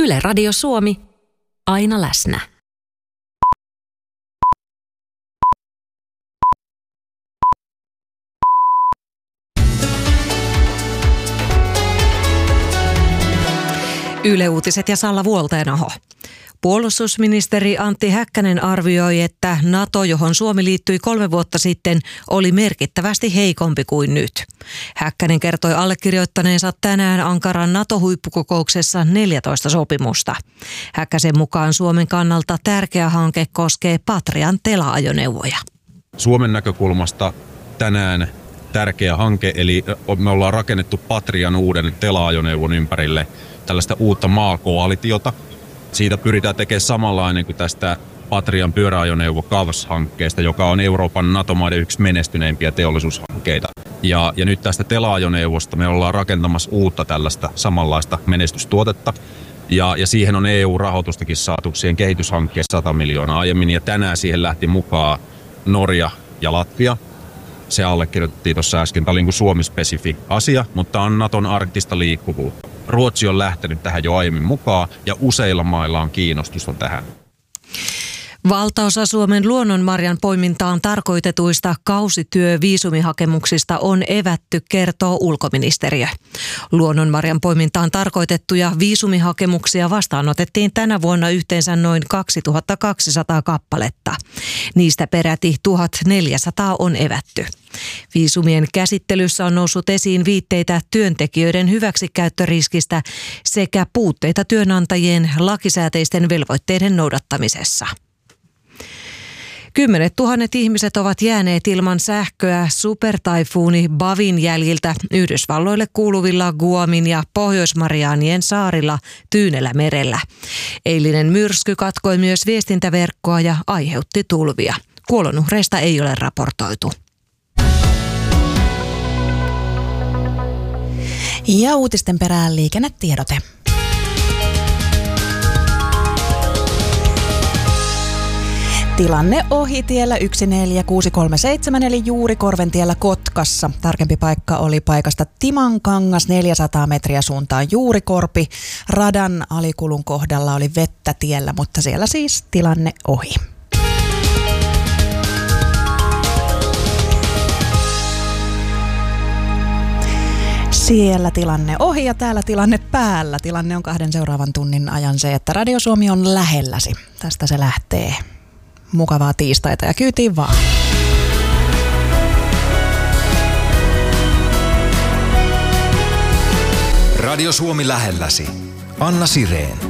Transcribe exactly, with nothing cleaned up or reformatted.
Yle Radio Suomi, aina läsnä. Yle Uutiset ja Salla Vuolteenoho. Puolustusministeri Antti Häkkänen arvioi, että NATO, johon Suomi liittyi kolme vuotta sitten, oli merkittävästi heikompi kuin nyt. Häkkänen kertoi allekirjoittaneensa tänään Ankaran NATO-huippukokouksessa neljätoista sopimusta. Häkkäsen mukaan Suomen kannalta tärkeä hanke koskee Patrian tela-ajoneuvoja. Suomen näkökulmasta tänään tärkeä hanke, eli me ollaan rakennettu Patrian uuden tela-ajoneuvon ympärille tällaista uutta maakoalitiota. Siitä pyritään tekemään samanlainen kuin tästä Patrian pyöräajoneuvo C A V S-hankkeesta, joka on Euroopan NATO-maiden yksi menestyneimpiä teollisuushankkeita. Ja, ja nyt tästä tela-ajoneuvosta me ollaan rakentamassa uutta tällaista samanlaista menestystuotetta. Ja, ja siihen on E U-rahoitustakin saatu siihen kehityshankkeessa sata miljoonaa aiemmin. Ja tänään siihen lähti mukaan Norja ja Latvia. Se allekirjoitettiin tuossa äsken. Tämä oli niin kuin Suomi-spesifi asia, mutta on Naton arktista liikkuvuutta. Ruotsi on lähtenyt tähän jo aiemmin mukaan ja useilla mailla on kiinnostusta tähän. Valtaosa Suomen luonnonmarjan poimintaan tarkoitetuista kausityöviisumihakemuksista on evätty, kertoo ulkoministeriö. Luonnonmarjan poimintaan tarkoitettuja viisumihakemuksia vastaanotettiin tänä vuonna yhteensä noin kaksituhattakaksisataa kappaletta. Niistä peräti tuhatneljäsataa on evätty. Viisumien käsittelyssä on noussut esiin viitteitä työntekijöiden hyväksikäyttöriskistä sekä puutteita työnantajien lakisääteisten velvoitteiden noudattamisessa. Kymmenet tuhannet ihmiset ovat jääneet ilman sähköä supertaifuuni Bavin jäljiltä Yhdysvalloille kuuluvilla Guamin ja Pohjois-Marianien saarilla Tyynellä merellä. Eilinen myrsky katkoi myös viestintäverkkoa ja aiheutti tulvia. Kuolonuhreista ei ole raportoitu. Ja uutisten perään liikennetiedote. Tilanne ohi tiellä yksi neljä kuusi kolme seitsemän eli Juurikorventiellä Kotkassa. Tarkempi paikka oli paikasta Timankangas neljäsataa metriä suuntaan Juurikorpi. Radan alikulun kohdalla oli vettä tiellä, mutta siellä siis tilanne ohi. Siellä tilanne ohi ja täällä tilanne päällä. Tilanne on kahden seuraavan tunnin ajan se, että Radio Suomi on lähelläsi. Tästä se lähtee. Mukavaa tiistaita ja kyytiin vaan. Radio Suomi lähelläsi. Anna Sireen.